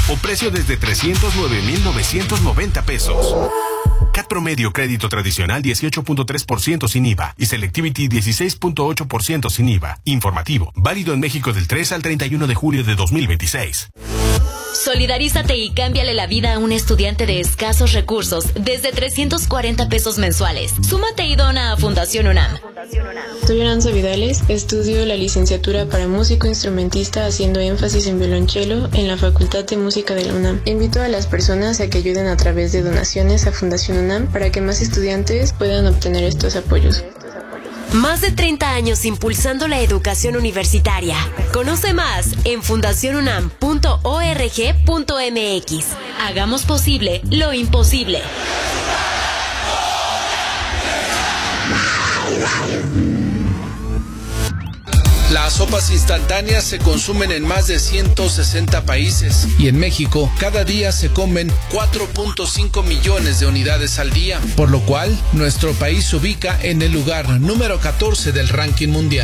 o precio desde 309,990 pesos. CAT promedio crédito tradicional 18.3% sin IVA y Selectivity 16.8% sin IVA. Informativo, válido en México del 3 al 31 de julio de 2026. Solidarízate y cámbiale la vida a un estudiante de escasos recursos desde 340 pesos mensuales. Súmate y dona a Fundación UNAM. Soy Aranza Vidales, estudio la licenciatura para músico instrumentista haciendo énfasis en violonchelo en la Facultad de Música de la UNAM. Invito a las personas a que ayuden a través de donaciones a Fundación UNAM para que más estudiantes puedan obtener estos apoyos. Más de 30 años impulsando la educación universitaria. Conoce más en fundacionunam.org.mx. Hagamos posible lo imposible. Las sopas instantáneas se consumen en más de 160 países y en México cada día se comen 4.5 millones de unidades al día, por lo cual nuestro país se ubica en el lugar número 14 del ranking mundial.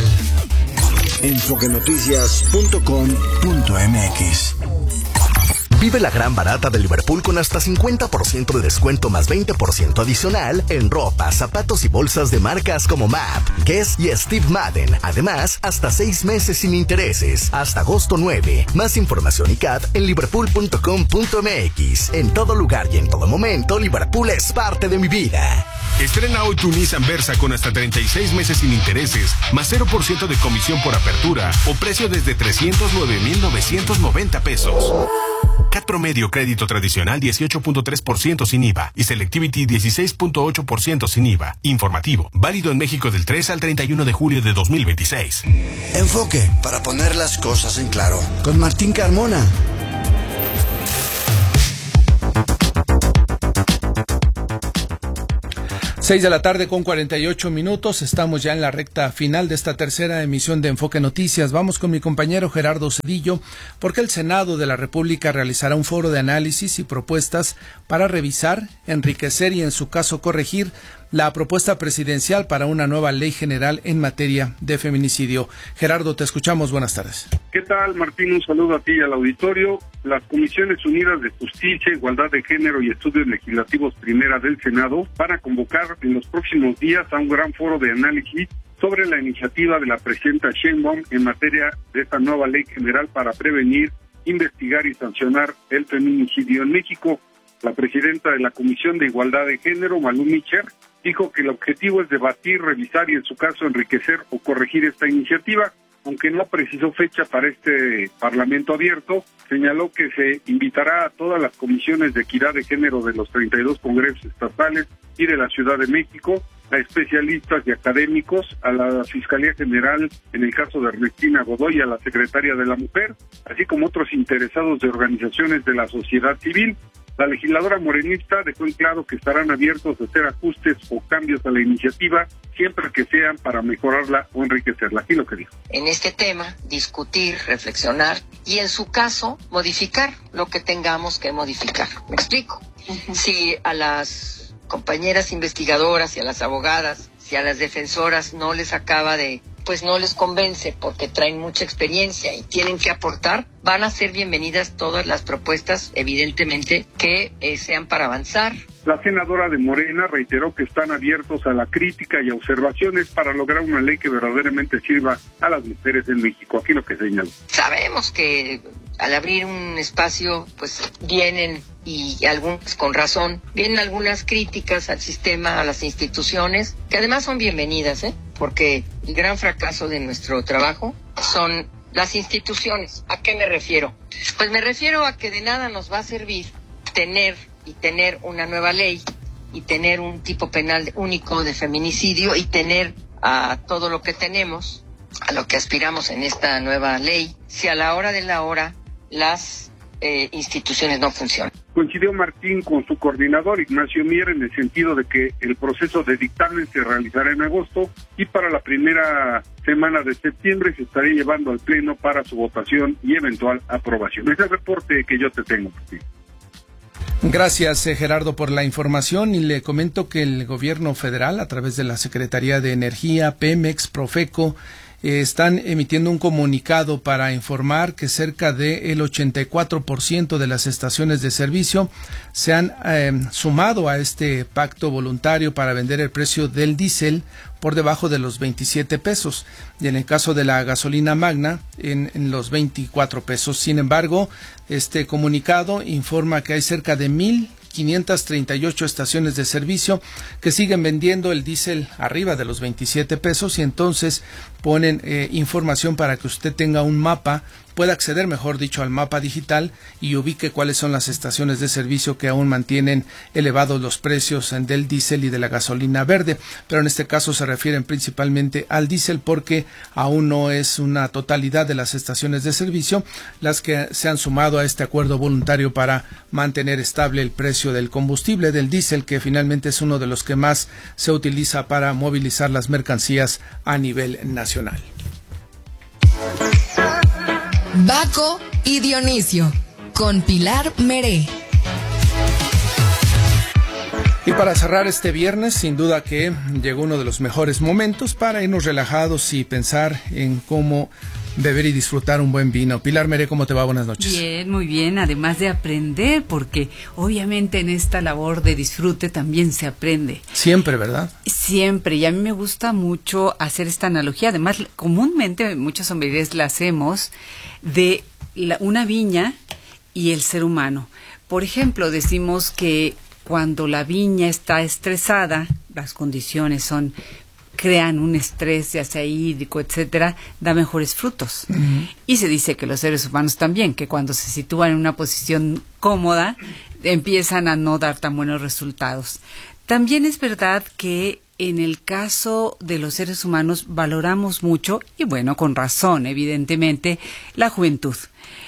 Enfoquenoticias.com.mx. Vive la gran barata de Liverpool con hasta 50% de descuento más 20% adicional en ropa, zapatos y bolsas de marcas como MAP, Guess y Steve Madden. Además, hasta 6 meses sin intereses, hasta agosto 9. Más información y CAT en liverpool.com.mx. En todo lugar y en todo momento, Liverpool es parte de mi vida. Estrena hoy tu Nissan Versa con hasta 36 meses sin intereses, más 0% de comisión por apertura o precio desde 309,990 pesos. CAT promedio crédito tradicional 18.3% sin IVA y Selectivity 16.8% sin IVA. Informativo, válido en México del 3 al 31 de julio de 2026. Enfoque, para poner las cosas en claro, con Martín Carmona. 6 de la tarde con 48 minutos. Estamos ya en la recta final de esta tercera emisión de Enfoque Noticias. Vamos con mi compañero Gerardo Cedillo, porque el Senado de la República realizará un foro de análisis y propuestas para revisar, enriquecer y en su caso corregir la propuesta presidencial para una nueva ley general en materia de feminicidio. Gerardo, te escuchamos. Buenas tardes. ¿Qué tal, Martín? Un saludo a ti y al auditorio. Las Comisiones Unidas de Justicia, Igualdad de Género y Estudios Legislativos Primera del Senado van a convocar en los próximos días a un gran foro de análisis sobre la iniciativa de la presidenta Sheinbaum en materia de esta nueva ley general para prevenir, investigar y sancionar el feminicidio en México. La presidenta de la Comisión de Igualdad de Género, Malú Micher, dijo que el objetivo es debatir, revisar y en su caso enriquecer o corregir esta iniciativa. Aunque no precisó fecha para este Parlamento abierto, señaló que se invitará a todas las comisiones de equidad de género de los 32 congresos estatales y de la Ciudad de México, a especialistas y académicos, a la Fiscalía General en el caso de Ernestina Godoy, a la Secretaria de la Mujer, así como otros interesados de organizaciones de la sociedad civil. La legisladora morenista dejó en claro que estarán abiertos a hacer ajustes o cambios a la iniciativa, siempre que sean para mejorarla o enriquecerla. Así lo que dijo. En este tema, discutir, reflexionar y en su caso, modificar lo que tengamos que modificar. ¿Me explico? Si a las compañeras investigadoras y a las abogadas, si a las defensoras no les acaba de, pues no les convence porque traen mucha experiencia y tienen que aportar, van a ser bienvenidas todas las propuestas, evidentemente, que sean para avanzar. La senadora de Morena reiteró que están abiertos a la crítica y a observaciones para lograr una ley que verdaderamente sirva a las mujeres en México. Aquí lo que señaló. Sabemos que al abrir un espacio, pues vienen, y algunos con razón, vienen algunas críticas al sistema, a las instituciones, que además son bienvenidas, porque el gran fracaso de nuestro trabajo son las instituciones. ¿A qué me refiero? Pues me refiero a que de nada nos va a servir tener una nueva ley y tener un tipo penal único de feminicidio y tener a todo lo que tenemos, a lo que aspiramos en esta nueva ley, si a la hora de la hora las instituciones no funcionan. Coincidió Martín con su coordinador Ignacio Mier en el sentido de que el proceso de dictamen se realizará en agosto y para la primera semana de septiembre se estaría llevando al Pleno para su votación y eventual aprobación. Es el reporte que yo te tengo, Martín. Gracias, Gerardo, por la información, y le comento que el gobierno federal, a través de la Secretaría de Energía, Pemex, Profeco están emitiendo un comunicado para informar que cerca del 84% de las estaciones de servicio se han sumado a este pacto voluntario para vender el precio del diésel por debajo de los 27 pesos y en el caso de la gasolina magna en los 24 pesos. Sin embargo, este comunicado informa que hay cerca de 1,538 estaciones de servicio que siguen vendiendo el diésel arriba de los 27 pesos y entonces ponen información para que usted tenga un mapa, pueda acceder, mejor dicho, al mapa digital y ubique cuáles son las estaciones de servicio que aún mantienen elevados los precios del diésel y de la gasolina verde, pero en este caso se refieren principalmente al diésel porque aún no es una totalidad de las estaciones de servicio las que se han sumado a este acuerdo voluntario para mantener estable el precio del combustible, del diésel, que finalmente es uno de los que más se utiliza para movilizar las mercancías a nivel nacional. Baco y Dionisio, con Pilar Meré. Y para cerrar este viernes, sin duda que llegó uno de los mejores momentos para irnos relajados y pensar en cómo beber y disfrutar un buen vino. Pilar Meré, ¿cómo te va? Buenas noches. Bien, muy bien, además de aprender, porque obviamente en esta labor de disfrute también se aprende. Siempre, ¿verdad? Siempre, y a mí me gusta mucho hacer esta analogía, además comúnmente muchas sommeliers la hacemos de una viña y el ser humano. Por ejemplo, decimos que cuando la viña está estresada, las condiciones crean un estrés, ya sea hídrico, etcétera, da mejores frutos. Uh-huh. Y se dice que los seres humanos también, que cuando se sitúan en una posición cómoda, empiezan a no dar tan buenos resultados. También es verdad que en el caso de los seres humanos valoramos mucho, y bueno, con razón, evidentemente, la juventud.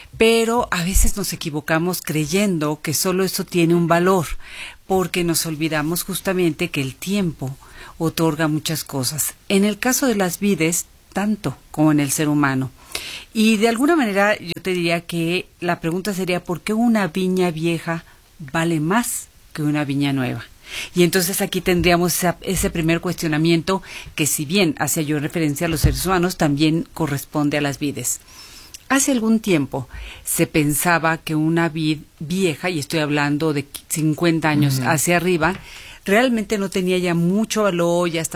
Pero a veces nos equivocamos creyendo que solo eso tiene un valor, porque nos olvidamos justamente que el tiempo otorga muchas cosas. En el caso de las vides, tanto como en el ser humano. Y de alguna manera yo te diría que la pregunta sería ¿por qué una viña vieja vale más que una viña nueva? Y entonces aquí tendríamos ese primer cuestionamiento que, si bien hacía yo referencia a los seres humanos, también corresponde a las vides. Hace algún tiempo se pensaba que una vid vieja, y estoy hablando de 50 años hacia arriba, realmente no tenía ya mucho valor, ya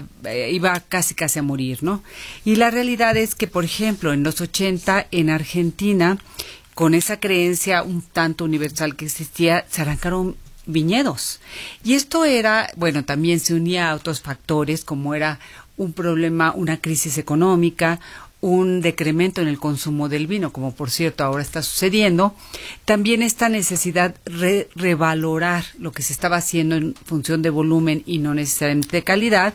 iba casi a morir, ¿no? Y la realidad es que, por ejemplo, en los 80 en Argentina, con esa creencia un tanto universal que existía, se arrancaron viñedos. Y esto era, bueno, también se unía a otros factores como era un problema, una crisis económica, un decremento en el consumo del vino, como por cierto ahora está sucediendo, también esta necesidad de revalorar lo que se estaba haciendo en función de volumen y no necesariamente de calidad,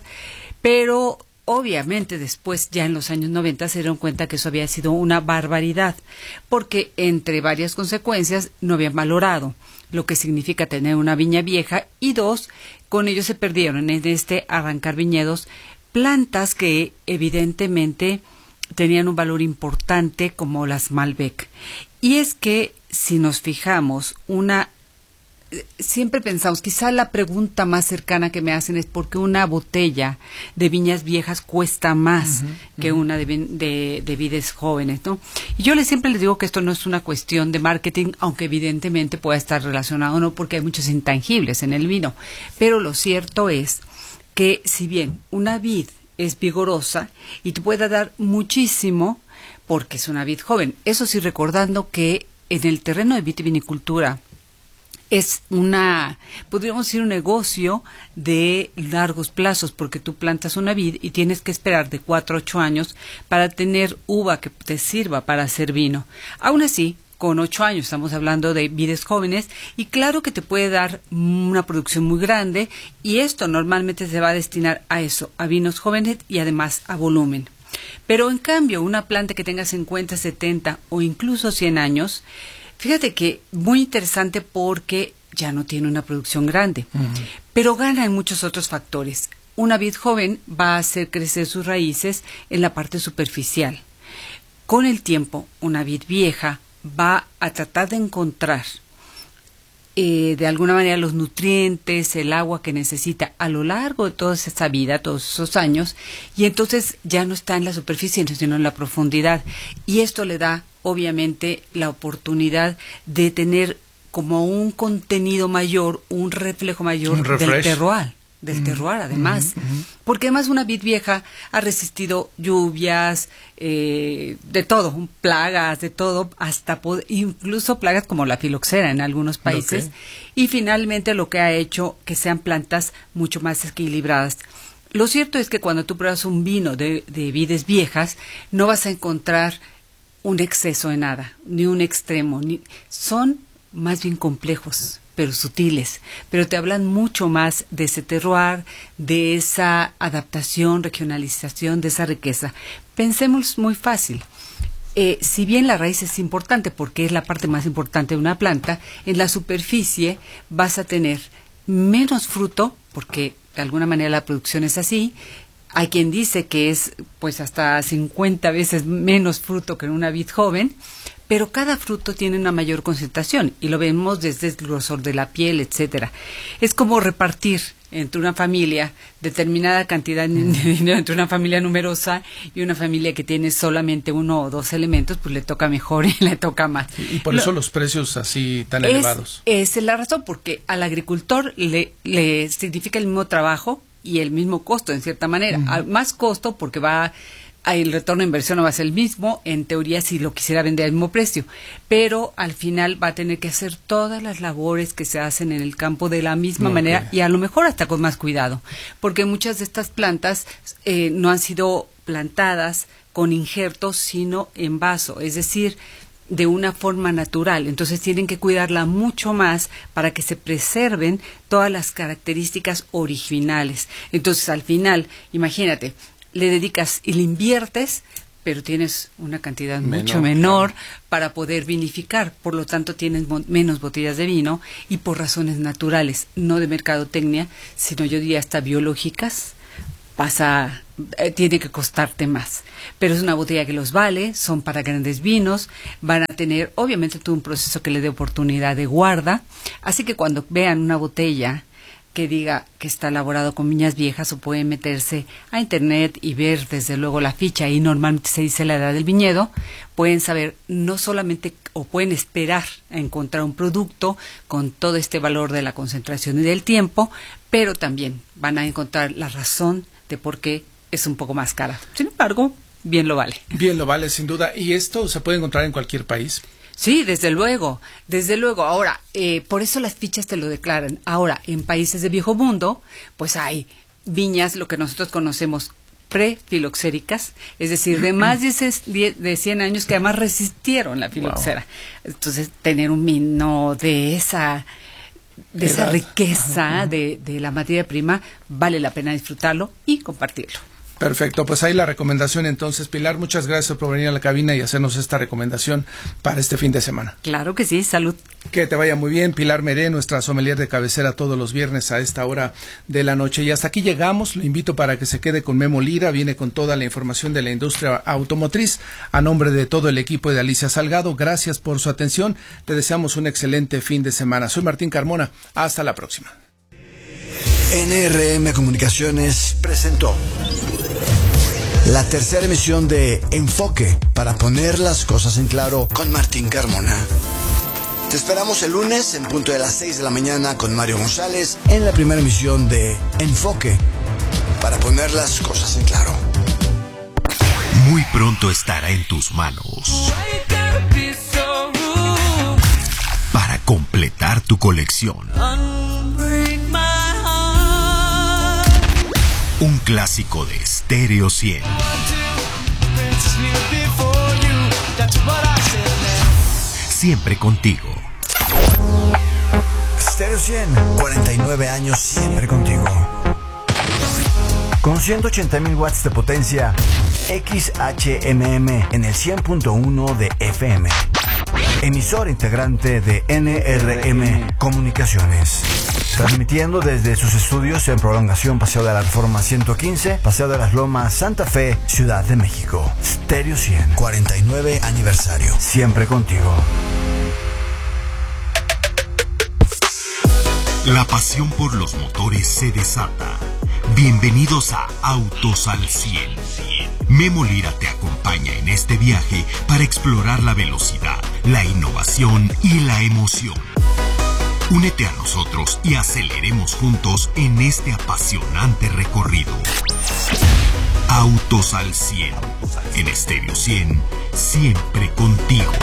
pero obviamente después, ya en los años 90, se dieron cuenta que eso había sido una barbaridad, porque entre varias consecuencias no habían valorado lo que significa tener una viña vieja, y dos, con ello se perdieron en arrancar viñedos plantas que evidentemente tenían un valor importante como las Malbec. Y es que si nos fijamos, siempre pensamos, quizá la pregunta más cercana que me hacen es ¿por qué una botella de viñas viejas cuesta más que una de vides jóvenes, ¿no? Y yo siempre les digo que esto no es una cuestión de marketing, aunque evidentemente pueda estar relacionado, ¿no? Porque hay muchos intangibles en el vino. Pero lo cierto es que si bien una vid es vigorosa y te puede dar muchísimo porque es una vid joven. Eso sí, recordando que en el terreno de vitivinicultura es podríamos decir, un negocio de largos plazos, porque tú plantas una vid y tienes que esperar de 4 a 8 años para tener uva que te sirva para hacer vino. Aún así, con 8 años estamos hablando de vides jóvenes y claro que te puede dar una producción muy grande, y esto normalmente se va a destinar a eso, a vinos jóvenes y además a volumen. Pero en cambio, una planta que tenga 50, 70 o incluso 100 años, fíjate que muy interesante porque ya no tiene una producción grande, pero gana en muchos otros factores. Una vid joven va a hacer crecer sus raíces en la parte superficial. Con el tiempo, una vid vieja va a tratar de encontrar de alguna manera los nutrientes, el agua que necesita a lo largo de toda esa vida, todos esos años, y entonces ya no está en la superficie, sino en la profundidad. Y esto le da, obviamente, la oportunidad de tener como un contenido mayor, un reflejo mayor del terroir. Del terroir, además, porque además una vid vieja ha resistido lluvias, de todo, plagas, de todo, hasta incluso plagas como la filoxera en algunos países, y finalmente lo que ha hecho que sean plantas mucho más equilibradas. Lo cierto es que cuando tú pruebas un vino de vides viejas, no vas a encontrar un exceso de nada, ni un extremo, son más bien complejos, pero sutiles, pero te hablan mucho más de ese terroir, de esa adaptación, regionalización, de esa riqueza. Pensemos muy fácil. Si bien la raíz es importante, porque es la parte más importante de una planta, en la superficie vas a tener menos fruto, porque de alguna manera la producción es así. Hay quien dice que es pues hasta 50 veces menos fruto que en una vid joven, pero cada fruto tiene una mayor concentración y lo vemos desde el grosor de la piel, etcétera. Es como repartir entre una familia determinada cantidad de dinero entre una familia numerosa y una familia que tiene solamente 1 o 2 elementos, pues le toca mejor y le toca más. Y por eso los precios así tan elevados. Esa es la razón, porque al agricultor le significa el mismo trabajo y el mismo costo, en cierta manera. Más costo porque el retorno de inversión no va a ser el mismo, en teoría si lo quisiera vender al mismo precio, pero al final va a tener que hacer todas las labores que se hacen en el campo de la misma manera y a lo mejor hasta con más cuidado, porque muchas de estas plantas no han sido plantadas con injertos, sino en vaso, es decir, de una forma natural. Entonces tienen que cuidarla mucho más para que se preserven todas las características originales. Entonces al final, imagínate, le dedicas y le inviertes, pero tienes una cantidad mucho menor para poder vinificar. Por lo tanto, tienes menos botellas de vino y por razones naturales, no de mercadotecnia, sino yo diría hasta biológicas, tiene que costarte más. Pero es una botella que los vale, son para grandes vinos, van a tener obviamente todo un proceso que le dé oportunidad de guarda. Así que cuando vean una botella que diga que está elaborado con viñas viejas, o pueden meterse a internet y ver desde luego la ficha, y normalmente se dice la edad del viñedo, pueden saber no solamente, o pueden esperar a encontrar un producto con todo este valor de la concentración y del tiempo, pero también van a encontrar la razón de por qué es un poco más cara. Sin embargo, bien lo vale. Bien lo vale, sin duda. ¿Y esto se puede encontrar en cualquier país? Sí, desde luego, desde luego. Ahora, por eso las fichas te lo declaran. Ahora, en países de viejo mundo, pues hay viñas, lo que nosotros conocemos prefiloxéricas, es decir, de más de 100 años que además resistieron la filoxera. Wow. Entonces, tener un vino de esa riqueza de la materia prima, vale la pena disfrutarlo y compartirlo. Perfecto, pues ahí la recomendación entonces. Pilar, muchas gracias por venir a la cabina y hacernos esta recomendación para este fin de semana. Claro que sí, salud. Que te vaya muy bien. Pilar Meré, nuestra sommelier de cabecera todos los viernes a esta hora de la noche. Y hasta aquí llegamos, lo invito para que se quede con Memo Lira, viene con toda la información de la industria automotriz. A nombre de todo el equipo de Alicia Salgado, gracias por su atención, te deseamos un excelente fin de semana. Soy Martín Carmona, hasta la próxima. NRM Comunicaciones presentó la tercera emisión de Enfoque, para poner las cosas en claro, con Martín Carmona. Te esperamos el lunes en punto de las 6 de la mañana con Mario González en la primera emisión de Enfoque, para poner las cosas en claro. Muy pronto estará en tus manos para completar tu colección. Un clásico de Stereo 100. Siempre contigo. Stereo 100, 49 años siempre contigo. Con 180,000 watts de potencia, XHMM en el 100.1 de FM. Emisor integrante de NRM Comunicaciones. Transmitiendo desde sus estudios en Prolongación Paseo de la Reforma 115, Paseo de las Lomas, Santa Fe, Ciudad de México. Stereo 100, 49 aniversario. Siempre contigo. La pasión por los motores se desata. Bienvenidos a Autos al 100. Memo Lira te acompaña en este viaje para explorar la velocidad, la innovación y la emoción. Únete a nosotros y aceleremos juntos en este apasionante recorrido. Autos al 100. En Estéreo 100, siempre contigo.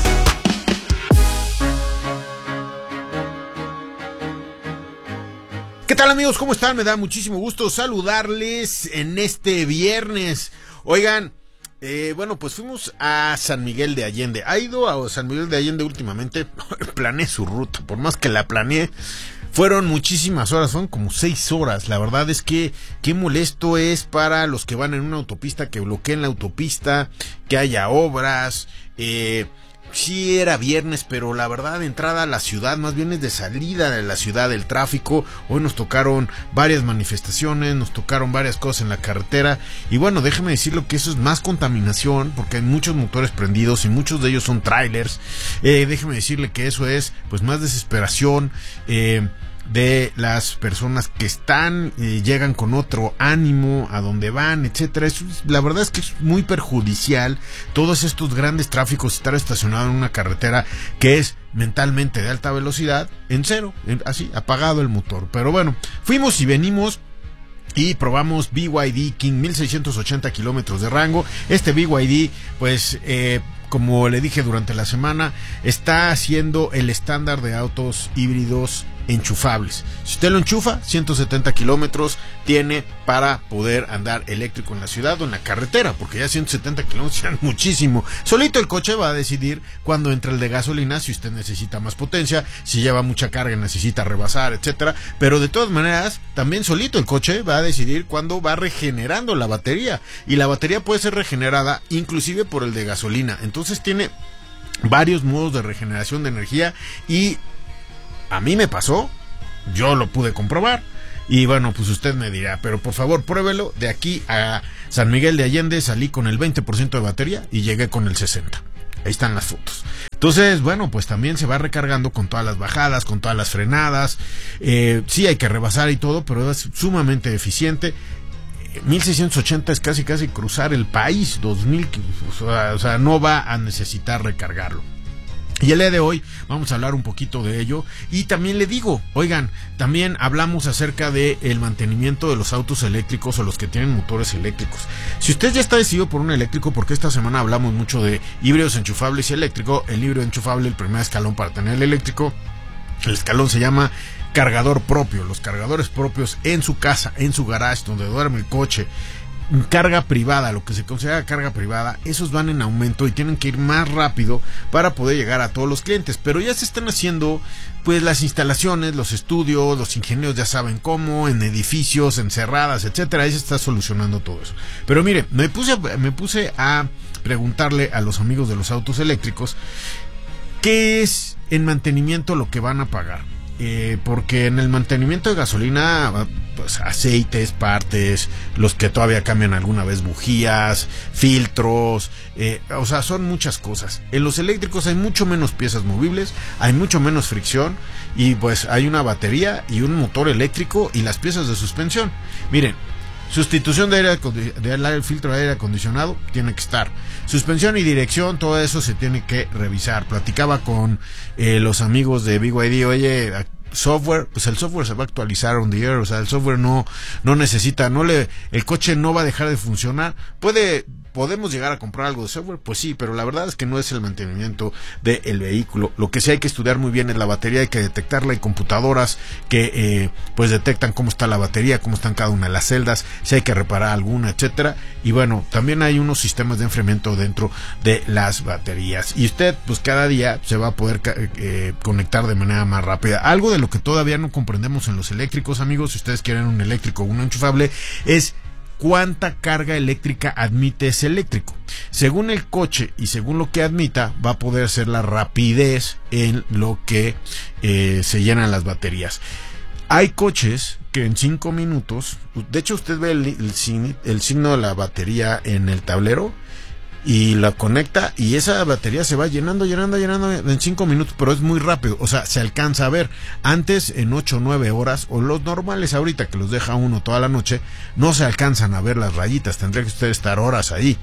¿Qué tal, amigos? ¿Cómo están? Me da muchísimo gusto saludarles en este viernes. Oigan, bueno, pues fuimos a San Miguel de Allende. ¿Ha ido a San Miguel de Allende últimamente? Planeé su ruta, por más que la planeé. Fueron muchísimas horas, fueron como 6 horas. La verdad es que qué molesto es para los que van en una autopista, que bloqueen la autopista, que haya obras. Sí era viernes, pero la verdad de entrada a la ciudad, más bien es de salida de la ciudad, el tráfico. Hoy nos tocaron varias manifestaciones, nos tocaron varias cosas en la carretera. Y bueno, déjeme decirlo que eso es más contaminación, porque hay muchos motores prendidos y muchos de ellos son trailers. Déjeme decirle que eso es pues más desesperación de las personas que están, llegan con otro ánimo a donde van, etcétera. Eso, la verdad es que es muy perjudicial todos estos grandes tráficos, estar estacionado en una carretera que es mentalmente de alta velocidad, en cero, así, apagado el motor. Pero bueno, fuimos y venimos y probamos BYD King, 1680 kilómetros de rango. Este BYD, pues, como le dije durante la semana, está haciendo el estándar de autos híbridos enchufables. Si usted lo enchufa, 170 kilómetros tiene para poder andar eléctrico en la ciudad o en la carretera, porque ya 170 kilómetros ya es muchísimo. Solito el coche va a decidir cuando entra el de gasolina, si usted necesita más potencia, si lleva mucha carga y necesita rebasar, etcétera. Pero de todas maneras, también solito el coche va a decidir cuándo va regenerando la batería, y la batería puede ser regenerada inclusive por el de gasolina. Entonces tiene varios modos de regeneración de energía y a mí me pasó, yo lo pude comprobar. Y bueno, pues usted me dirá, pero por favor pruébelo. De aquí a San Miguel de Allende salí con el 20% de batería y llegué con el 60%. Ahí están las fotos. Entonces, bueno, pues también se va recargando con todas las bajadas, con todas las frenadas. Sí hay que rebasar y todo, pero es sumamente eficiente. 1680 es casi cruzar el país. 2000, o sea, no va a necesitar recargarlo. Y el día de hoy vamos a hablar un poquito de ello. Y también le digo, oigan, también hablamos acerca de el mantenimiento de los autos eléctricos o los que tienen motores eléctricos. Si usted ya está decidido por un eléctrico, porque esta semana hablamos mucho de híbridos enchufables y eléctrico, el híbrido enchufable, el primer escalón para tener el eléctrico, el escalón se llama cargador propio. Los cargadores propios en su casa, en su garage, donde duerme el coche, carga privada, lo que se considera carga privada, esos van en aumento y tienen que ir más rápido para poder llegar a todos los clientes. Pero ya se están haciendo pues las instalaciones, los estudios, los ingenieros ya saben cómo, en edificios, encerradas, etcétera. Ahí se está solucionando todo eso. Pero mire, me puse a preguntarle a los amigos de los autos eléctricos qué es en mantenimiento lo que van a pagar. Porque en el mantenimiento de gasolina, pues aceites, partes, los que todavía cambian alguna vez bujías, filtros, o sea, son muchas cosas. En los eléctricos hay mucho menos piezas movibles, hay mucho menos fricción y pues hay una batería y un motor eléctrico y las piezas de suspensión. Miren, sustitución de filtro de aire acondicionado tiene que estar. Suspensión y dirección, todo eso se tiene que revisar. Platicaba con los amigos de BYD, oye, software, pues el software se va a actualizar on the air, o sea, el software no necesita, el coche no va a dejar de funcionar. ¿Podemos llegar a comprar algo de software? Pues sí, pero la verdad es que no es el mantenimiento del vehículo. Lo que sí hay que estudiar muy bien es la batería, hay que detectarla. Hay computadoras que pues detectan cómo está la batería, cómo están cada una de las celdas, si hay que reparar alguna, etcétera. Y bueno, también hay unos sistemas de enfriamiento dentro de las baterías. Y usted pues cada día se va a poder conectar de manera más rápida. Algo de lo que todavía no comprendemos en los eléctricos, amigos, si ustedes quieren un eléctrico o un enchufable, es cuánta carga eléctrica admite ese eléctrico. Según el coche y según lo que admita, va a poder ser la rapidez en lo que se llenan las baterías. Hay coches que en 5 minutos, de hecho usted ve el signo de la batería en el tablero y la conecta y esa batería se va llenando en 5 minutos, pero es muy rápido, o sea, se alcanza a ver. Antes en 8 o 9 horas, o los normales ahorita que los deja uno toda la noche, no se alcanzan a ver las rayitas, tendría que usted estar horas ahí,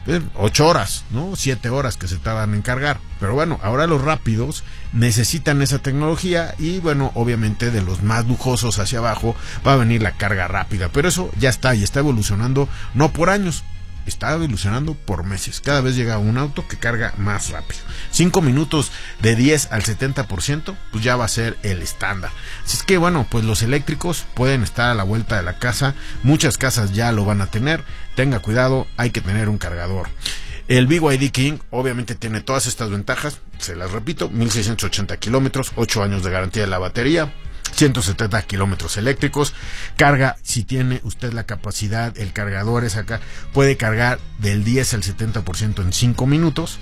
8 horas, ¿no? 7 horas que se tardan en cargar, pero bueno, ahora los rápidos necesitan esa tecnología y bueno, obviamente de los más lujosos hacia abajo va a venir la carga rápida, pero eso ya está y está evolucionando, no por años, está evolucionando por meses. Cada vez llega un auto que carga más rápido. 5 minutos de 10 al 70%, pues ya va a ser el estándar. Así es que bueno, pues los eléctricos pueden estar a la vuelta de la casa. Muchas casas ya lo van a tener. Tenga cuidado, hay que tener un cargador. El BYD King obviamente tiene todas estas ventajas. Se las repito, 1680 kilómetros, 8 años de garantía de la batería, 170 kilómetros eléctricos, carga, si tiene usted la capacidad, el cargador es acá, puede cargar del 10 al 70% en 5 minutos.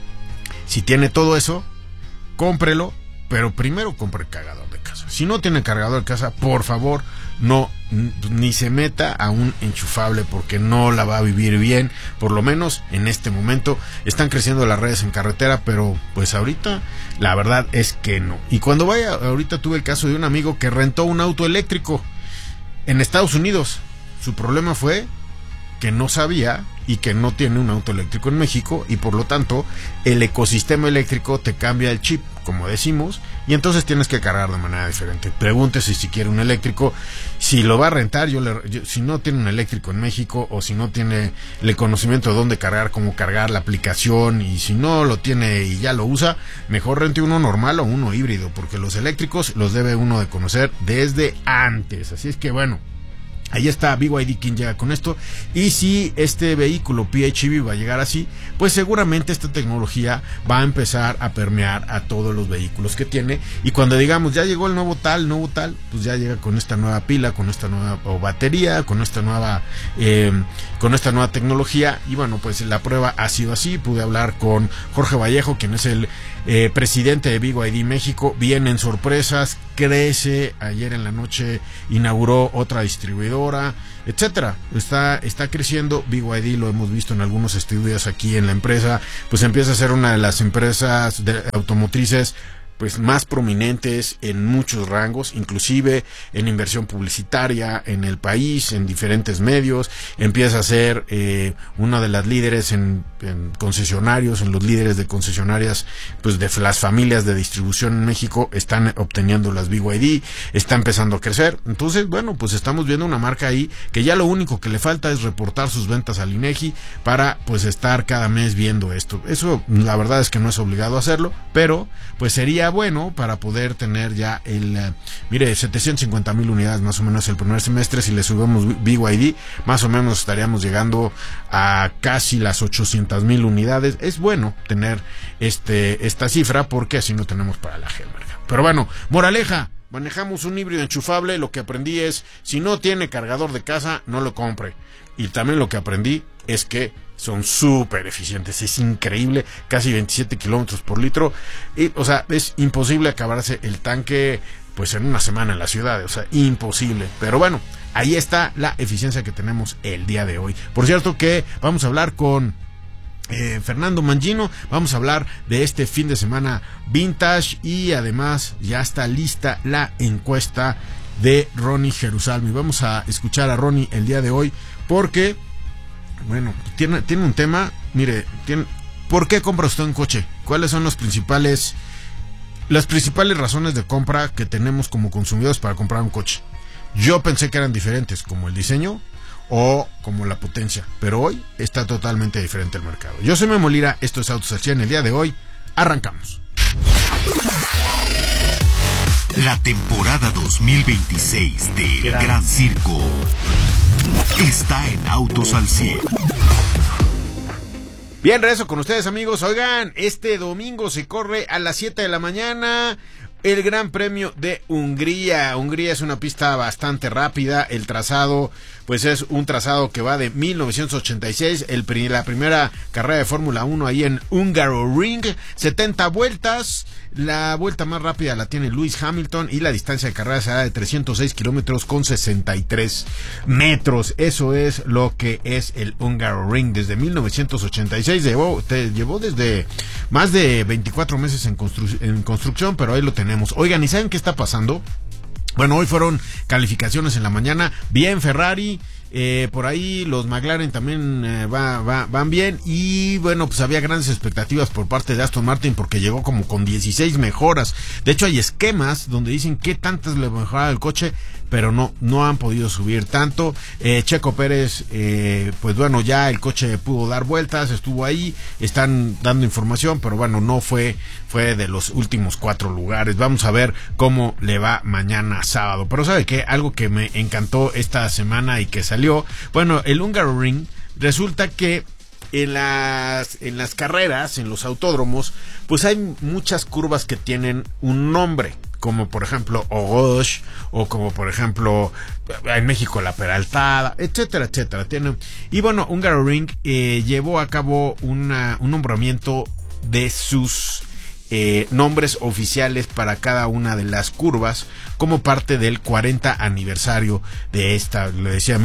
Si tiene todo eso, cómprelo, pero primero compre el cargador de casa. Si no tiene cargador de casa, por favor, no, ni se meta a un enchufable porque no la va a vivir bien, por lo menos en este momento. Están creciendo las redes en carretera, pero pues ahorita la verdad es que no. Y cuando vaya, ahorita tuve el caso de un amigo que rentó un auto eléctrico en Estados Unidos. Su problema fue que no sabía y que no tiene un auto eléctrico en México y por lo tanto el ecosistema eléctrico te cambia el chip, como decimos, y entonces tienes que cargar de manera diferente. Pregúntese si quiere un eléctrico, si lo va a rentar, si no tiene un eléctrico en México o si no tiene el conocimiento de dónde cargar, cómo cargar la aplicación, y si no lo tiene y ya lo usa, mejor rente uno normal o uno híbrido, porque los eléctricos los debe uno de conocer desde antes. Así es que bueno, ahí está, BYD King llega con esto. Y si este vehículo PHEV va a llegar así, pues seguramente esta tecnología va a empezar a permear a todos los vehículos que tiene. Y cuando digamos, ya llegó el nuevo tal, pues ya llega con esta nueva pila, con esta nueva batería, con esta nueva tecnología. Y bueno, pues la prueba ha sido así. Pude hablar con Jorge Vallejo, quien es el presidente de BYD México. Vienen sorpresas, crece. Ayer en la noche inauguró otra distribuidora, etcétera. Está creciendo. BYD, lo hemos visto en algunos estudios aquí en la empresa, pues empieza a ser una de las empresas automotrices pues más prominentes en muchos rangos, inclusive en inversión publicitaria en el país, en diferentes medios. Empieza a ser una de las líderes en concesionarios, en los líderes de concesionarias, pues de las familias de distribución en México están obteniendo las BYD, está empezando a crecer. Entonces, bueno, pues estamos viendo una marca ahí que ya lo único que le falta es reportar sus ventas al INEGI para pues estar cada mes viendo esto. Eso la verdad es que no es obligado a hacerlo, pero pues sería bueno para poder tener ya 750,000 unidades más o menos el primer semestre. Si le subimos BYD, más o menos estaríamos llegando a casi las 800,000 unidades. Es bueno tener esta cifra porque así no tenemos para la Helmerga. Pero bueno, moraleja, manejamos un híbrido enchufable. Lo que aprendí es, si no tiene cargador de casa, no lo compre. Y también lo que aprendí es que son súper eficientes, es increíble, casi 27 kilómetros por litro, y, o sea, es imposible acabarse el tanque pues en una semana en la ciudad, o sea, imposible. Pero bueno, ahí está la eficiencia que tenemos el día de hoy. Por cierto que vamos a hablar con Fernando Mangino, vamos a hablar de este fin de semana vintage y además ya está lista la encuesta de Ronnie Jerusalmi. Vamos a escuchar a Ronnie el día de hoy porque bueno, tiene un tema. Mire, ¿por qué compra usted un coche? ¿Cuáles son las principales razones de compra que tenemos como consumidores para comprar un coche? Yo pensé que eran diferentes, como el diseño o como la potencia, pero hoy está totalmente diferente el mercado. Yo soy Memo Lira, esto es Autos al 100. El día de hoy arrancamos. La temporada 2026 del Gran Circo está en Autos al 100. Bien, regreso con ustedes, amigos. Oigan, este domingo se corre a las 7 de la mañana el Gran Premio de Hungría. Hungría es una pista bastante rápida. El trazado pues es un trazado que va de 1986, la primera carrera de Fórmula 1 ahí en Hungaroring, 70 vueltas. La vuelta más rápida la tiene Lewis Hamilton y la distancia de carrera será de 306 kilómetros con 63 metros. Eso es lo que es el Hungaroring. Desde 1986 llevó desde más de 24 meses en construcción, pero ahí lo tenemos. Oigan, ¿y saben qué está pasando? Bueno, hoy fueron calificaciones en la mañana. Bien Ferrari, por ahí los McLaren también van bien, y bueno, pues había grandes expectativas por parte de Aston Martin porque llegó como con 16 mejoras. De hecho hay esquemas donde dicen qué tantas le mejoraba el coche, pero no han podido subir tanto. Checo Pérez, pues bueno, ya el coche pudo dar vueltas, estuvo ahí, están dando información, pero bueno, no fue de los últimos 4 lugares. Vamos a ver cómo le va mañana sábado. Pero ¿sabe qué? Algo que me encantó esta semana y que salió, bueno, el Hungaroring, resulta que en las carreras, en los autódromos, pues hay muchas curvas que tienen un nombre, como por ejemplo Ogosh, o como por ejemplo en México la Peraltada, etcétera, etcétera. Y bueno, Hungaroring llevó a cabo un nombramiento de sus nombres oficiales para cada una de las curvas como parte del 40 aniversario de esta, le decía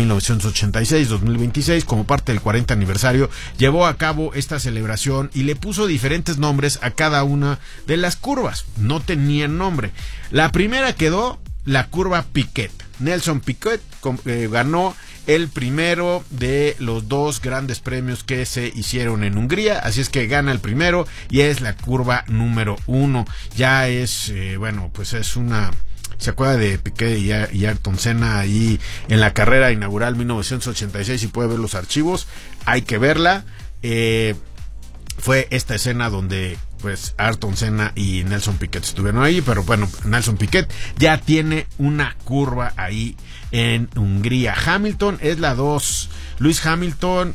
1986-2026, como parte del 40 aniversario llevó a cabo esta celebración y le puso diferentes nombres a cada una de las curvas. No tenían nombre. La primera quedó la curva Piquet. Nelson Piquet ganó el primero de los 2 grandes premios que se hicieron en Hungría, así es que gana el primero y es la curva número 1. Ya es, bueno, pues es una... ¿Se acuerda de Piquet y Ayrton Senna ahí en la carrera inaugural 1986? Y puede ver los archivos, hay que verla. Fue esta escena donde pues Ayrton Senna y Nelson Piquet estuvieron ahí, pero bueno, Nelson Piquet ya tiene una curva ahí en Hungría. Hamilton es la 2. Lewis Hamilton,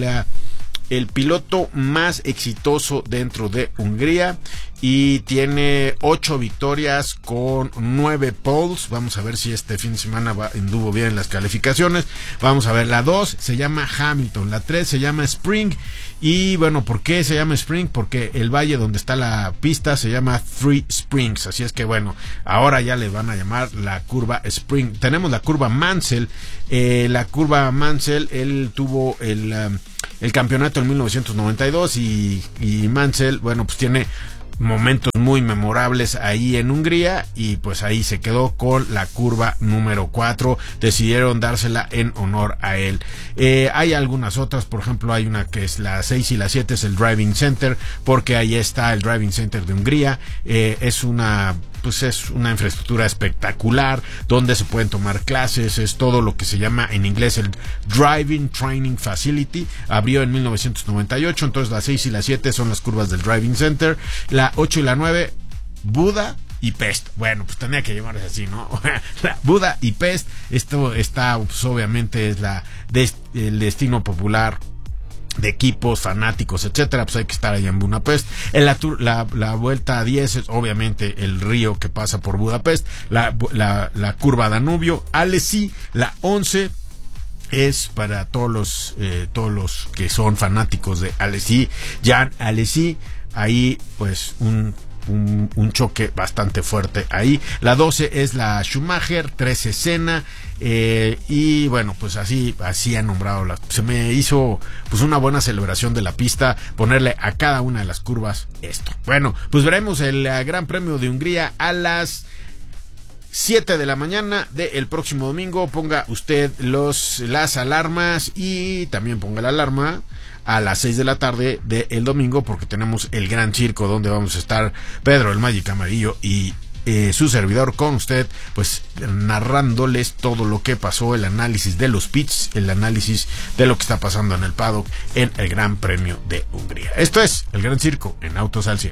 el piloto más exitoso dentro de Hungría, y tiene 8 victorias con 9 poles. Vamos a ver si este fin de semana anduvo bien en las calificaciones. Vamos a ver, la 2 se llama Hamilton, la 3 se llama Spring. Y bueno, ¿por qué se llama Spring? Porque el valle donde está la pista se llama Three Springs, así es que bueno, ahora ya le van a llamar la curva Spring. Tenemos la curva Mansell. La curva Mansell, él tuvo el campeonato en 1992 y Mansell, bueno, pues tiene momentos muy memorables ahí en Hungría, y pues ahí se quedó con la curva número 4. Decidieron dársela en honor a él. Hay algunas otras, por ejemplo hay una que es la 6 y la 7, es el Driving Center, porque ahí está el Driving Center de Hungría. Es una infraestructura espectacular donde se pueden tomar clases, es todo lo que se llama en inglés el Driving Training Facility. Abrió en 1998, entonces la 6 y la 7 son las curvas del Driving Center. La 8 y la 9, Buda y Pest. Bueno, pues tenía que llamarse así, ¿no? Buda y Pest. Esto está, pues obviamente es el destino popular de equipos, fanáticos, etcétera, pues hay que estar allá en Budapest. En la vuelta 10 es obviamente el río que pasa por Budapest, la curva Danubio. Alesi, la 11 es para todos los que son fanáticos de Alesi. Jan Alesi, ahí pues un choque bastante fuerte ahí. La 12 es la Schumacher, 13 Senna, y bueno, pues así han nombrado se me hizo pues una buena celebración de la pista, ponerle a cada una de las curvas esto. Bueno, pues veremos el Gran Premio de Hungría a las 7 de la mañana del próximo domingo. Ponga usted las alarmas, y también ponga la alarma a las 6 de la tarde del domingo, porque tenemos el gran circo donde vamos a estar Pedro el Magic Amarillo y su servidor con usted, pues narrándoles todo lo que pasó, el análisis de los pits, el análisis de lo que está pasando en el paddock en el Gran Premio de Hungría. Esto es el Gran Circo en Autos al 100.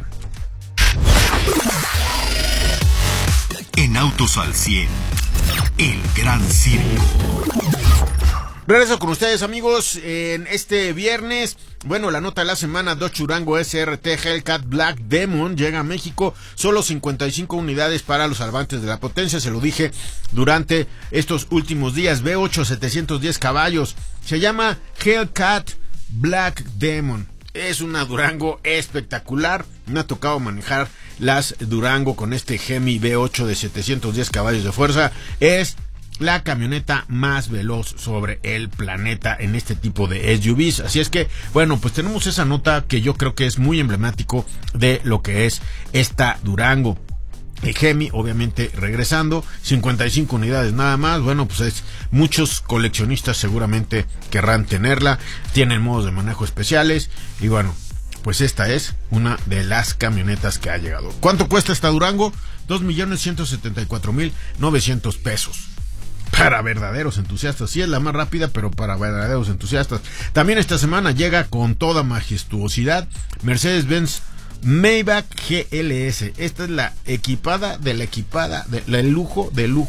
En Autos al 100, el Gran Circo. Regreso con ustedes, amigos, en este viernes. Bueno, la nota de la semana: Dodge Durango SRT Hellcat Black Demon llega a México. Solo 55 unidades para los salvantes de la potencia. Se lo dije durante estos últimos días. V8, 710 caballos. Se llama Hellcat Black Demon. Es una Durango espectacular. Me ha tocado manejar las Durango con este Hemi V8 de 710 caballos de fuerza. Es la camioneta más veloz sobre el planeta en este tipo de SUVs. Así es que, bueno, pues tenemos esa nota que yo creo que es muy emblemático de lo que es esta Durango. El Hemi, obviamente, regresando, 55 unidades nada más. Bueno, pues muchos coleccionistas seguramente querrán tenerla. Tienen modos de manejo especiales. Y bueno, pues esta es una de las camionetas que ha llegado. ¿Cuánto cuesta esta Durango? 2,174,900 pesos. Para verdaderos entusiastas. Sí, es la más rápida, pero para verdaderos entusiastas. También esta semana llega con toda majestuosidad Mercedes-Benz Maybach GLS. Esta es la equipada de la equipada, el lujo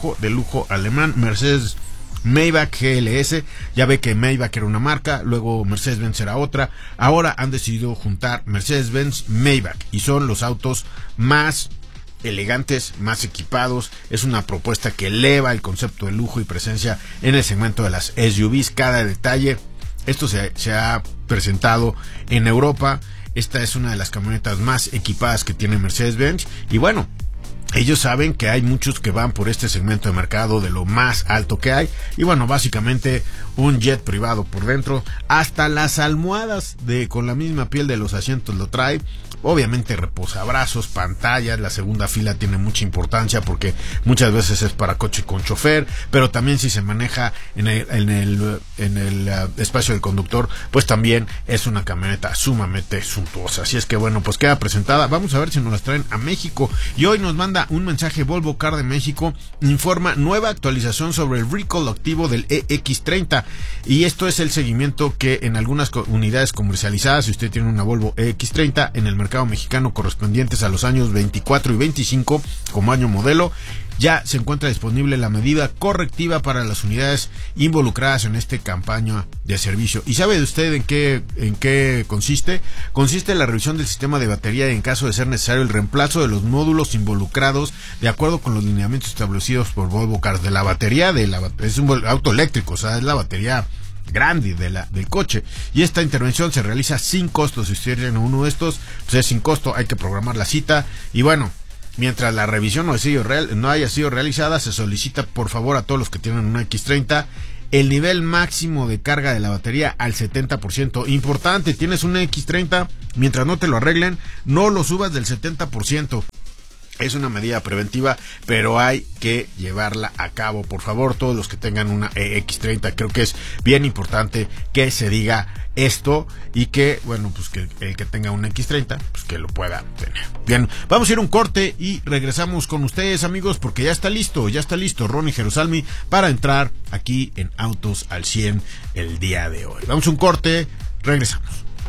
alemán, Mercedes Maybach GLS. Ya ve que Maybach era una marca, luego Mercedes-Benz era otra. Ahora han decidido juntar Mercedes-Benz Maybach y son los autos más elegantes, más equipados. Es una propuesta que eleva el concepto de lujo y presencia en el segmento de las SUVs. Cada detalle. Esto se ha presentado en Europa. Esta es una de las camionetas más equipadas que tiene Mercedes-Benz. Y bueno, ellos saben que hay muchos que van por este segmento de mercado de lo más alto que hay. Y bueno, básicamente un jet privado por dentro. Hasta las almohadas con la misma piel de los asientos lo trae. Obviamente reposabrazos, pantallas. La segunda fila tiene mucha importancia porque muchas veces es para coche con chofer, pero también si se maneja en el espacio del conductor, pues también es una camioneta sumamente suntuosa. Así es que bueno, pues queda presentada. Vamos a ver si nos las traen a México. Y hoy nos manda un mensaje Volvo Car de México. Informa nueva actualización sobre el recall activo del EX30. Y esto es el seguimiento que en algunas unidades comercializadas, si usted tiene una Volvo EX30 en el mercado mexicano correspondientes a los años 24 y 25 como año modelo, ya se encuentra disponible la medida correctiva para las unidades involucradas en esta campaña de servicio. ¿Y sabe usted en qué consiste? Consiste en la revisión del sistema de batería y, en caso de ser necesario, el reemplazo de los módulos involucrados de acuerdo con los lineamientos establecidos por Volvo Cars. De la batería, es un auto eléctrico, o sea, es la batería grande del coche, y esta intervención se realiza sin costo. Si usted tiene uno de estos, pues es sin costo, hay que programar la cita. Y bueno, mientras la revisión no haya sido realizada, se solicita por favor a todos los que tienen una X30 el nivel máximo de carga de la batería al 70%. Importante, tienes una X30, mientras no te lo arreglen, no lo subas del 70%. Es una medida preventiva, pero hay que llevarla a cabo. Por favor, todos los que tengan una EX30, creo que es bien importante que se diga esto y que, bueno, pues que el que tenga una X30, pues que lo pueda tener. Bien, vamos a ir a un corte y regresamos con ustedes, amigos, porque ya está listo Ronnie Jerusalmi para entrar aquí en Autos al 100 el día de hoy. Vamos a un corte, regresamos.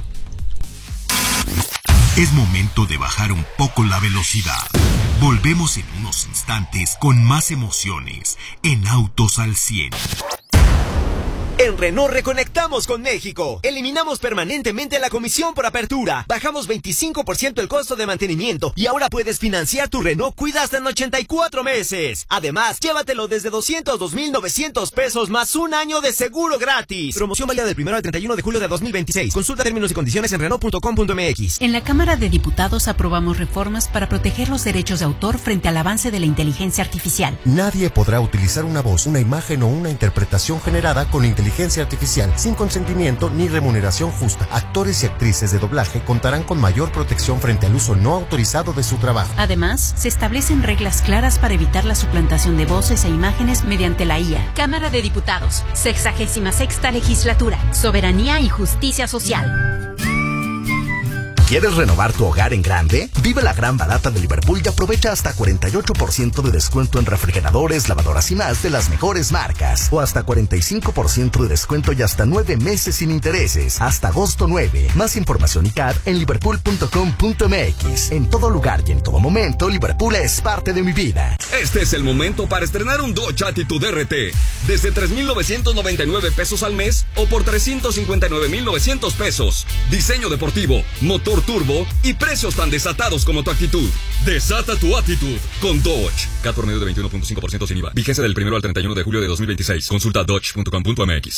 Es momento de bajar un poco la velocidad. Volvemos en unos instantes con más emociones en Autos al 100. En Renault reconectamos con México. Eliminamos permanentemente la comisión por apertura. Bajamos 25% el costo de mantenimiento y ahora puedes financiar tu Renault Kwid hasta en 84 meses. Además, llévatelo desde 202,900 pesos más un año de seguro gratis. Promoción válida del 1 al 31 de julio de 2026. Consulta términos y condiciones en Renault.com.mx. En la Cámara de Diputados aprobamos reformas para proteger los derechos de autor frente al avance de la inteligencia artificial. Nadie podrá utilizar una voz, una imagen o una interpretación generada con inteligencia artificial sin consentimiento ni remuneración justa. Actores y actrices de doblaje contarán con mayor protección frente al uso no autorizado de su trabajo. Además, se establecen reglas claras para evitar la suplantación de voces e imágenes mediante la IA. Cámara de Diputados, 66ª Legislatura, Soberanía y Justicia Social. ¿Quieres renovar tu hogar en grande? Vive la gran barata de Liverpool y aprovecha hasta 48% de descuento en refrigeradores, lavadoras y más de las mejores marcas. O hasta 45% de descuento y hasta 9 meses sin intereses. Hasta agosto 9. Más información y CAD en liverpool.com.mx. En todo lugar y en todo momento, Liverpool es parte de mi vida. Este es el momento para estrenar un Dodge Attitude RT. Desde 3,999 pesos al mes o por 359,900 pesos. Diseño deportivo, motor turbo y precios tan desatados como tu actitud. Desata tu actitud con Dodge. CAT por medio de 21.5% sin IVA. Vigencia del 1 al 31 de julio de 2026. Consulta dodge.com.mx.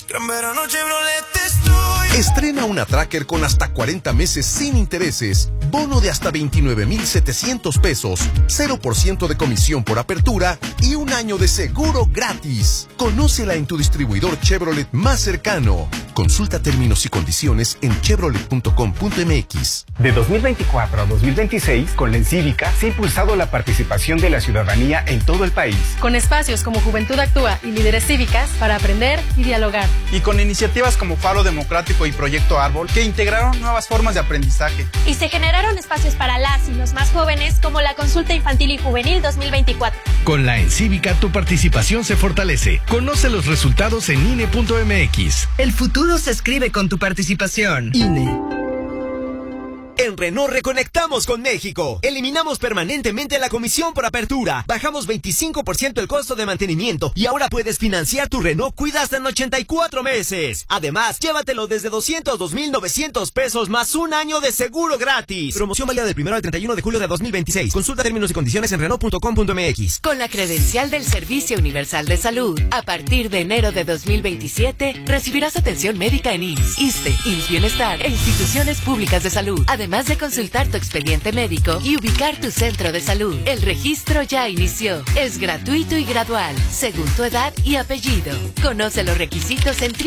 Estrena una Tracker con hasta 40 meses sin intereses. Bono de hasta 29,700 pesos. 0% de comisión por apertura y un año de seguro gratis. Conócela en tu distribuidor Chevrolet más cercano. Consulta términos y condiciones en chevrolet.com.mx. De 2024 a 2026, con la Encívica se ha impulsado la participación de la ciudadanía en todo el país. Con espacios como Juventud Actúa y Líderes Cívicas para aprender y dialogar. Y con iniciativas como Faro Democrático y Proyecto Árbol que integraron nuevas formas de aprendizaje. Y se generaron espacios para las y los más jóvenes como la Consulta Infantil y Juvenil 2024. Con la Encívica tu participación se fortalece. Conoce los resultados en INE.mx. El futuro se escribe con tu participación. INE. En Renault reconectamos con México. Eliminamos permanentemente la comisión por apertura. Bajamos 25% el costo de mantenimiento y ahora puedes financiar tu Renault Kwid hasta en 84 meses. Además, llévatelo desde 202,900 pesos más un año de seguro gratis. Promoción válida del 1 al 31 de julio de 2026. Consulta términos y condiciones en Renault.com.mx. Con la credencial del Servicio Universal de Salud, a partir de enero de 2027, recibirás atención médica en IMSS, ISSSTE, IMSS Bienestar e instituciones públicas de salud. Además de consultar tu expediente médico y ubicar tu centro de salud. El registro ya inició. Es gratuito y gradual, según tu edad y apellido. Conoce los requisitos en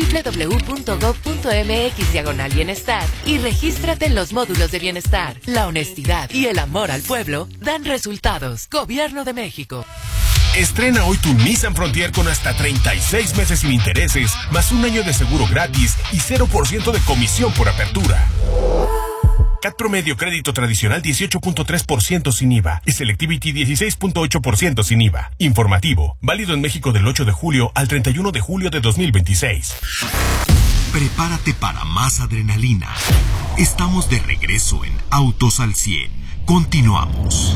www.gov.mx/bienestar y regístrate en los módulos de bienestar. La honestidad y el amor al pueblo dan resultados. Gobierno de México. Estrena hoy tu Nissan Frontier con hasta 36 meses sin intereses, más un año de seguro gratis y 0% de comisión por apertura. CAT promedio crédito tradicional 18.3% sin IVA y Selectivity 16.8% sin IVA. Informativo, válido en México del 8 de julio al 31 de julio de 2026. Prepárate para más adrenalina. Estamos de regreso en Autos al 100. Continuamos.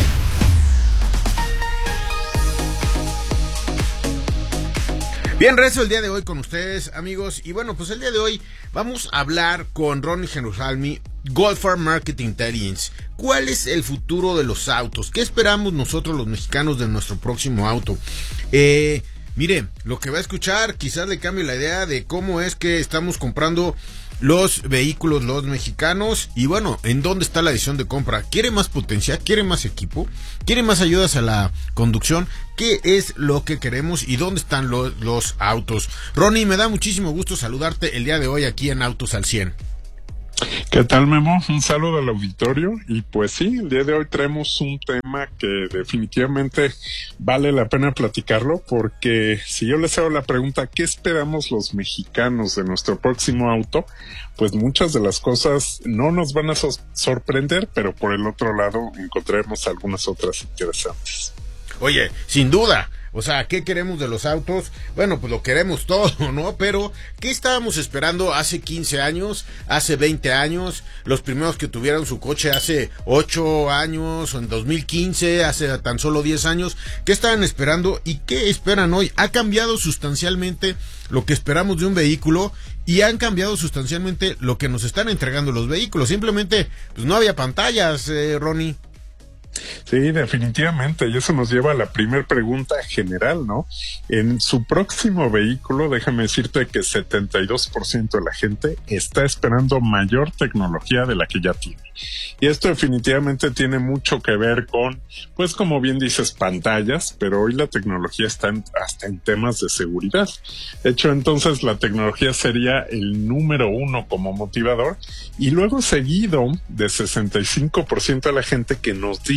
Bien, rezo el día de hoy con ustedes, amigos. Y bueno, pues el día de hoy vamos a hablar con Ronnie Jerusalmi, Goldfarb Market Intelligence. ¿Cuál es el futuro de los autos? ¿Qué esperamos nosotros los mexicanos de nuestro próximo auto? Mire, lo que va a escuchar quizás le cambie la idea de cómo es que estamos comprando los vehículos, los mexicanos. Y bueno, ¿en dónde está la decisión de compra? ¿Quiere más potencia? ¿Quiere más equipo? ¿Quiere más ayudas a la conducción? ¿Qué es lo que queremos y dónde están los autos? Ronnie, me da muchísimo gusto saludarte el día de hoy aquí en Autos al 100. ¿Qué tal, Memo? Un saludo al auditorio. Y pues sí, el día de hoy traemos un tema que definitivamente vale la pena platicarlo, porque si yo les hago la pregunta, ¿qué esperamos los mexicanos de nuestro próximo auto? Pues muchas de las cosas no nos van a sorprender, pero por el otro lado encontraremos algunas otras interesantes. Oye, sin duda. O sea, ¿qué queremos de los autos? Bueno, pues lo queremos todo, ¿no? Pero, ¿qué estábamos esperando hace 15 años, hace 20 años? Los primeros que tuvieron su coche hace 8 años, o en 2015, hace tan solo 10 años. ¿Qué estaban esperando y qué esperan hoy? Ha cambiado sustancialmente lo que esperamos de un vehículo y han cambiado sustancialmente lo que nos están entregando los vehículos. Simplemente, pues no había pantallas, Ronnie. Sí, definitivamente, y eso nos lleva a la primera pregunta general, ¿no? En su próximo vehículo, déjame decirte que 72% de la gente está esperando mayor tecnología de la que ya tiene. Y esto definitivamente tiene mucho que ver con, pues como bien dices, pantallas, pero hoy la tecnología está hasta en temas de seguridad. De hecho, entonces la tecnología sería el número 1 como motivador, y luego seguido de 65% de la gente que nos dice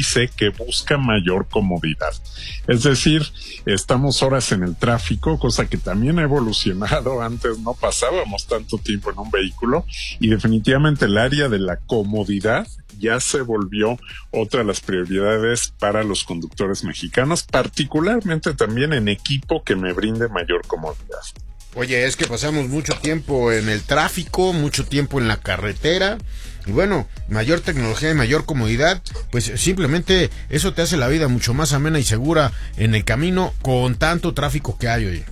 dice que busca mayor comodidad. Es decir, estamos horas en el tráfico, cosa que también ha evolucionado. Antes no pasábamos tanto tiempo en un vehículo y definitivamente el área de la comodidad ya se volvió otra de las prioridades para los conductores mexicanos, particularmente también en equipo que me brinde mayor comodidad. Oye, es que pasamos mucho tiempo en el tráfico, mucho tiempo en la carretera, y bueno, mayor tecnología y mayor comodidad, pues simplemente eso te hace la vida mucho más amena y segura en el camino con tanto tráfico que hay, oye.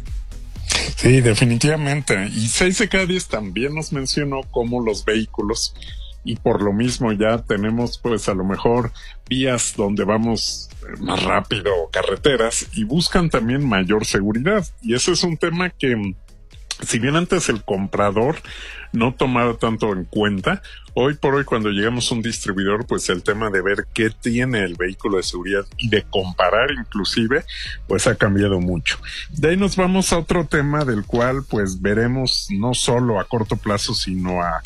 Sí, definitivamente. Y 6 de cada 10 también nos mencionó cómo los vehículos, y por lo mismo ya tenemos pues a lo mejor vías donde vamos más rápido, carreteras, y buscan también mayor seguridad. Y ese es un tema que, si bien antes el comprador no tomaba tanto en cuenta, hoy por hoy cuando llegamos a un distribuidor, pues el tema de ver qué tiene el vehículo de seguridad y de comparar inclusive, pues ha cambiado mucho. De ahí nos vamos a otro tema del cual pues veremos no solo a corto plazo, sino a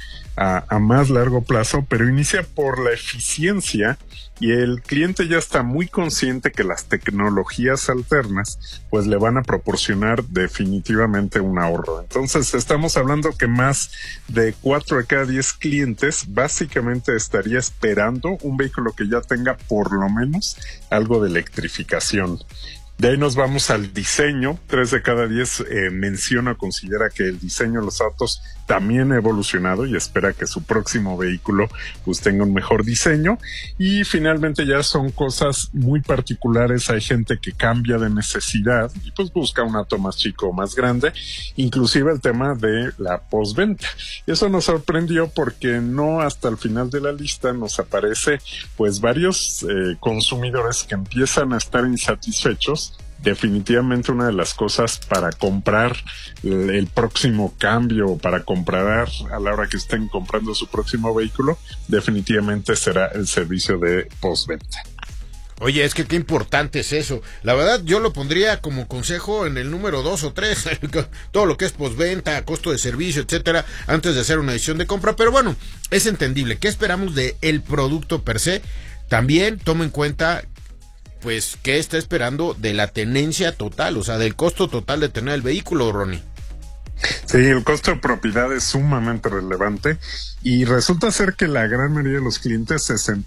más largo plazo, pero inicia por la eficiencia, y el cliente ya está muy consciente que las tecnologías alternas pues le van a proporcionar definitivamente un ahorro. Entonces estamos hablando que más de 4 de cada 10 clientes básicamente estaría esperando un vehículo que ya tenga por lo menos algo de electrificación. De ahí nos vamos al diseño. 3 de cada 10 menciona o considera que el diseño de los autos también ha evolucionado y espera que su próximo vehículo pues tenga un mejor diseño. Y finalmente ya son cosas muy particulares. Hay gente que cambia de necesidad y pues busca un auto más chico o más grande. Inclusive el tema de la postventa. Eso nos sorprendió porque no hasta el final de la lista nos aparece pues varios consumidores que empiezan a estar insatisfechos. Definitivamente una de las cosas para comprar el próximo cambio o para comprar a la hora que estén comprando su próximo vehículo, definitivamente será el servicio de postventa. Oye, es que qué importante es eso. La verdad, yo lo pondría como consejo en el número 2 o 3, todo lo que es postventa, costo de servicio, etcétera, antes de hacer una decisión de compra. Pero bueno, es entendible. ¿Qué esperamos de el producto per se? También toma en cuenta pues qué está esperando de la tenencia total, o sea, del costo total de tener el vehículo, Ronnie. Sí, el costo de propiedad es sumamente relevante y resulta ser que la gran mayoría de los clientes,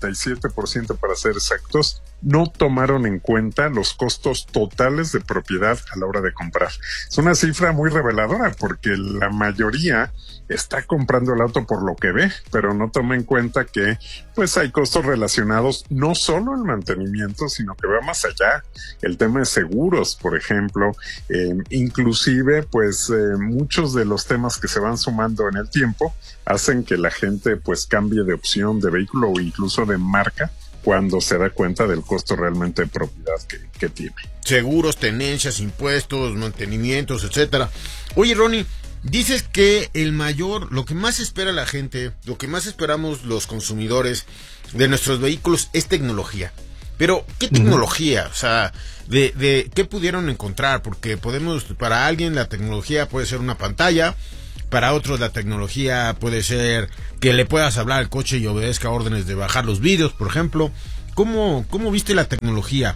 67% para ser exactos, no tomaron en cuenta los costos totales de propiedad a la hora de comprar. Es una cifra muy reveladora porque la mayoría está comprando el auto por lo que ve, pero no toma en cuenta que pues hay costos relacionados no solo al mantenimiento, sino que va más allá. El tema de seguros, por ejemplo, inclusive pues muchos de los temas que se van sumando en el tiempo hacen que la gente pues cambie de opción de vehículo o incluso de marca cuando se da cuenta del costo realmente de propiedad que tiene. Seguros, tenencias, impuestos, mantenimientos, etcétera. Oye, Ronnie, dices que lo que más espera la gente, lo que más esperamos los consumidores de nuestros vehículos es tecnología. Pero, ¿qué tecnología? O sea, de ¿qué pudieron encontrar? Porque para alguien la tecnología puede ser una pantalla, para otros la tecnología puede ser que le puedas hablar al coche y obedezca órdenes de bajar los vídeos, por ejemplo. ¿Cómo viste la tecnología?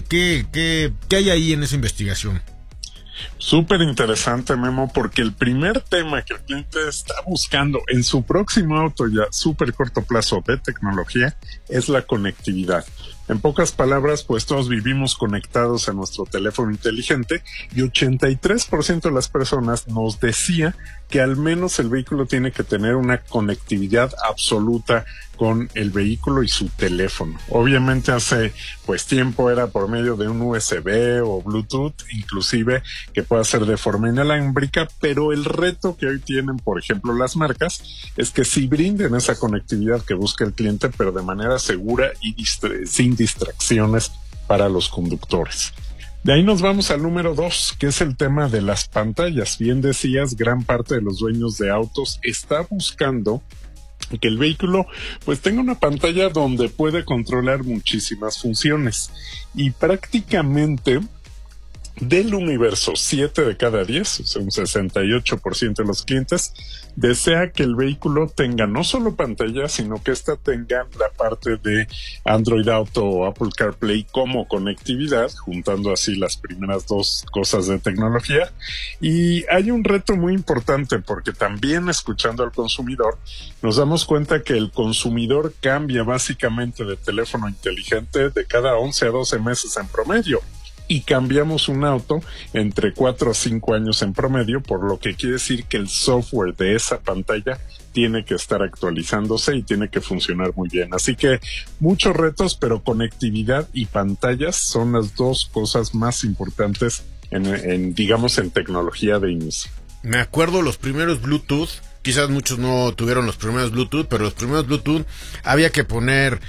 ¿Qué hay ahí en esa investigación? Súper interesante, Memo, porque el primer tema que el cliente está buscando en su próximo auto ya súper corto plazo de tecnología es la conectividad. En pocas palabras, pues todos vivimos conectados a nuestro teléfono inteligente y 83% de las personas nos decía que al menos el vehículo tiene que tener una conectividad absoluta con el vehículo y su teléfono. Obviamente hace pues tiempo era por medio de un USB o Bluetooth, inclusive que pueda ser de forma inalámbrica, pero el reto que hoy tienen, por ejemplo, las marcas, es que sí brinden esa conectividad que busca el cliente, pero de manera segura y sin distracciones para los conductores. De ahí nos vamos al número 2, que es el tema de las pantallas. Bien decías, gran parte de los dueños de autos está buscando que el vehículo pues tenga una pantalla donde puede controlar muchísimas funciones y prácticamente del universo, 7 de cada 10, o sea, un 68% de los clientes, desea que el vehículo tenga no solo pantalla, sino que ésta tenga la parte de Android Auto o Apple CarPlay como conectividad, juntando así las primeras dos cosas de tecnología. Y hay un reto muy importante, porque también escuchando al consumidor, nos damos cuenta que el consumidor cambia básicamente de teléfono inteligente de cada 11 a 12 meses en promedio. Y cambiamos un auto entre 4 a 5 años en promedio, por lo que quiere decir que el software de esa pantalla tiene que estar actualizándose y tiene que funcionar muy bien. Así que muchos retos, pero conectividad y pantallas son las dos cosas más importantes en tecnología de inicio. Me acuerdo los primeros Bluetooth. Quizás muchos no tuvieron los primeros Bluetooth, pero los primeros Bluetooth había que poner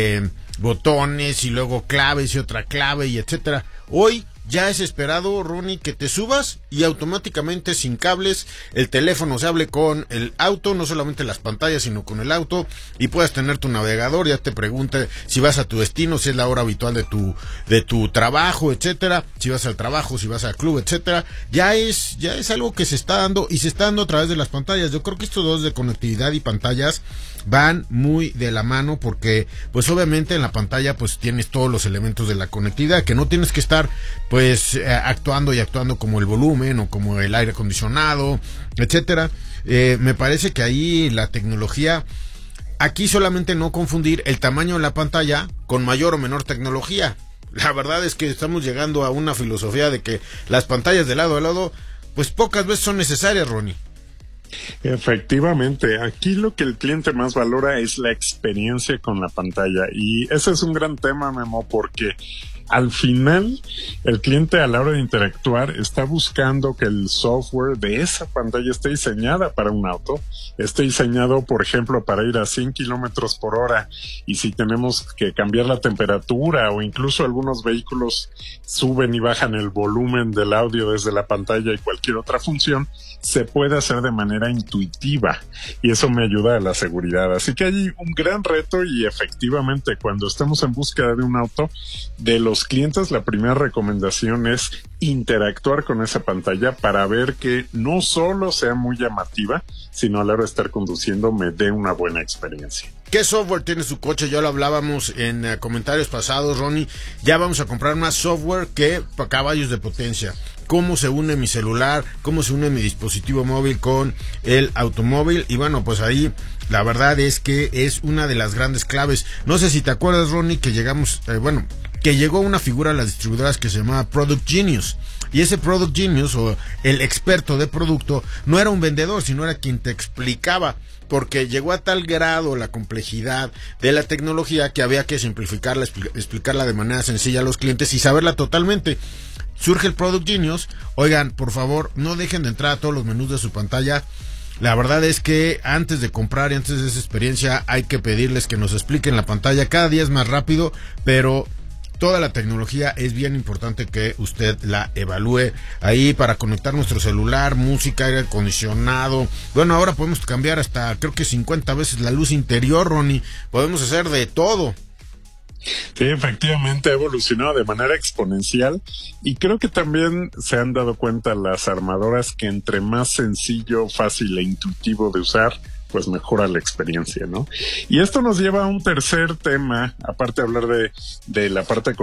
botones y luego claves y otra clave y etcétera. Hoy ya es esperado, Ronnie, que te subas y automáticamente sin cables el teléfono se hable con el auto, no solamente las pantallas sino con el auto, y puedas tener tu navegador, ya te pregunte si vas a tu destino, si es la hora habitual de tu trabajo, etcétera, si vas al trabajo, si vas al club, etcétera. Ya es algo que se está dando y se está dando a través de las pantallas. Yo creo que estos dos de conectividad y pantallas van muy de la mano, porque pues obviamente en la pantalla pues tienes todos los elementos de la conectividad, que no tienes que estar pues actuando como el volumen o como el aire acondicionado, etcétera. Me parece que ahí la tecnología, aquí solamente no confundir el tamaño de la pantalla con mayor o menor tecnología. La verdad es que estamos llegando a una filosofía de que las pantallas de lado a lado pues pocas veces son necesarias, Ronnie. Efectivamente, aquí lo que el cliente más valora es la experiencia con la pantalla, y ese es un gran tema, Memo, porque al final el cliente a la hora de interactuar está buscando que el software de esa pantalla esté diseñada para un auto, esté diseñado, por ejemplo, para ir a 100 kilómetros por hora, y si tenemos que cambiar la temperatura o incluso algunos vehículos suben y bajan el volumen del audio desde la pantalla y cualquier otra función, se puede hacer de manera intuitiva, y eso me ayuda a la seguridad. Así que hay un gran reto, y efectivamente cuando estamos en búsqueda de un auto, de los clientes la primera recomendación es interactuar con esa pantalla para ver que no solo sea muy llamativa, sino a la hora de estar conduciendo me dé una buena experiencia. ¿Qué software tiene su coche? Ya lo hablábamos en comentarios pasados, Ronnie. Ya vamos a comprar más software que caballos de potencia. ¿Cómo se une mi celular? ¿Cómo se une mi dispositivo móvil con el automóvil? Y bueno, pues ahí la verdad es que es una de las grandes claves. No sé si te acuerdas, Ronnie, que llegó una figura a las distribuidoras que se llamaba Product Genius. Y ese Product Genius, o el experto de producto, no era un vendedor, sino era quien te explicaba, porque llegó a tal grado la complejidad de la tecnología que había que simplificarla, explicarla de manera sencilla a los clientes y saberla totalmente. Surge el Product Genius. Oigan, por favor, no dejen de entrar a todos los menús de su pantalla. La verdad es que antes de comprar y antes de esa experiencia hay que pedirles que nos expliquen la pantalla. Cada día es más rápido, pero toda la tecnología es bien importante que usted la evalúe ahí para conectar nuestro celular, música, aire acondicionado. Bueno, ahora podemos cambiar hasta creo que 50 veces la luz interior, Ronnie. Podemos hacer de todo. Sí, efectivamente ha evolucionado de manera exponencial, y creo que también se han dado cuenta las armadoras que entre más sencillo, fácil e intuitivo de usar, pues mejora la experiencia, ¿no? Y esto nos lleva a un tercer tema, aparte de hablar de la parte